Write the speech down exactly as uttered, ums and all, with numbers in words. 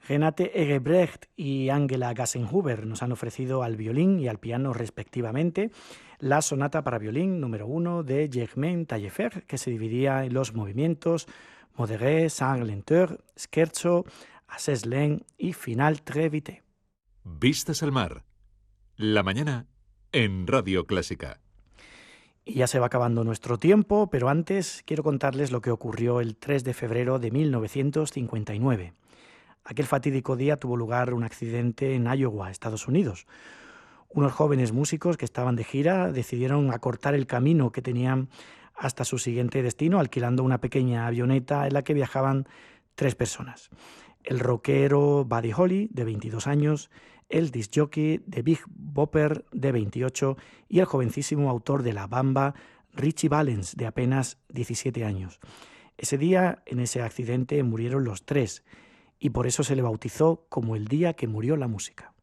Renate Engelbrecht y Angela Gassenhuber nos han ofrecido al violín y al piano respectivamente la sonata para violín número uno de Germain Taillefer, que se dividía en los movimientos modéré, sans lenteur, scherzo, assez lent y final très vite. Vistas al mar. La mañana en Radio Clásica. Y ya se va acabando nuestro tiempo, pero antes quiero contarles lo que ocurrió el tres de febrero de mil novecientos cincuenta y nueve. Aquel fatídico día tuvo lugar un accidente en Iowa, Estados Unidos. Unos jóvenes músicos que estaban de gira decidieron acortar el camino que tenían hasta su siguiente destino, alquilando una pequeña avioneta en la que viajaban tres personas. El rockero Buddy Holly, de veintidós años, el disc jockey de Big Bopper, de veintiocho, y el jovencísimo autor de La Bamba, Ritchie Valens, de apenas diecisiete años. Ese día, en ese accidente, murieron los tres, y por eso se le bautizó como el día que murió la música.